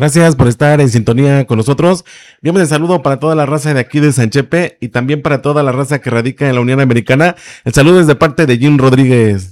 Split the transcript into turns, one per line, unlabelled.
Gracias por estar en sintonía con nosotros. Enviamos el saludo para toda la raza de aquí de San Chepe y también para toda la raza que radica en la Unión Americana. El saludo es de parte de Jim Rodríguez.